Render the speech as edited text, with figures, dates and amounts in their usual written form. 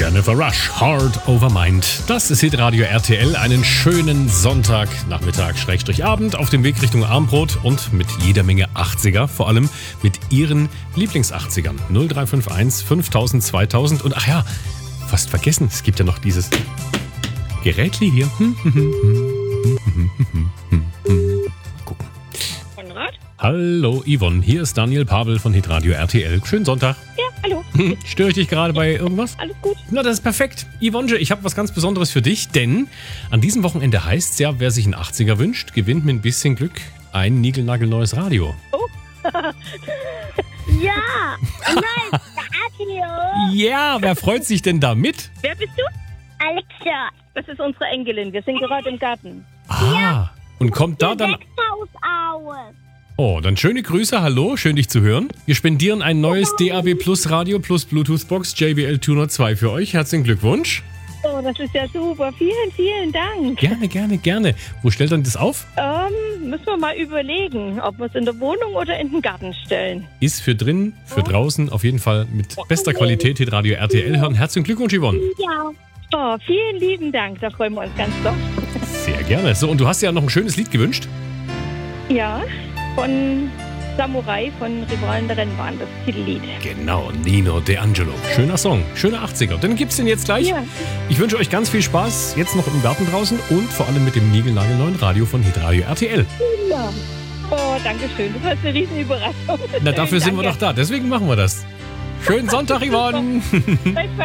Jennifer Rush, Heart Over Mind. Das ist Hitradio RTL. Einen schönen Sonntagnachmittag, Abend auf dem Weg Richtung Armbrot und mit jeder Menge 80er, vor allem mit Ihren Lieblings-80ern. 0351 5000 2000 und ach ja, fast vergessen, es gibt ja noch dieses Gerätli hier. Gucken. Konrad? Hallo Yvonne, hier ist Daniel Pavel von Hitradio RTL. Schönen Sonntag. Ja, hallo. Störe ich dich gerade bei irgendwas? Alles gut. Na, das ist perfekt. Yvonne, ich habe was ganz Besonderes für dich, denn an diesem Wochenende heißt es ja, wer sich einen 80er wünscht, gewinnt mit ein bisschen Glück ein niegelnagelneues Radio. Oh. Ja, nice, Radio. Ja, wer freut sich denn da mit? Wer bist du? Alexa. Das ist unsere Enkelin. Wir sind gerade im Garten. Ah, und kommt da dann... Oh, dann schöne Grüße, hallo, schön dich zu hören. Wir spendieren ein neues DAB Plus Radio plus Bluetooth Box JBL Tuner 2 für euch. Herzlichen Glückwunsch. Oh, das ist ja super. Vielen, vielen Dank. Gerne. Wo stellt dann das auf? Müssen wir mal überlegen, ob wir es in der Wohnung oder in den Garten stellen. Ist für drin, für draußen, auf jeden Fall mit bester Qualität Hitradio RTL hören. Herzlichen Glückwunsch, Yvonne. Ja. Oh, vielen lieben Dank. Da freuen wir uns ganz doll. Sehr gerne. So, und du hast ja noch ein schönes Lied gewünscht. Ja, von Samurai, von Rivalen der Rennbahn, das Titellied. Genau, Nino D'Angelo. Schöner Song, schöner 80er. Dann gibt's den jetzt gleich. Ja. Ich wünsche euch ganz viel Spaß, jetzt noch im Garten draußen und vor allem mit dem niegelnagelneuen Radio von Hitradio RTL. Ja. Oh, danke schön. Das war eine riesen Überraschung. Na, dafür sind wir doch da. Deswegen machen wir das. Schönen Sonntag, Yvonne.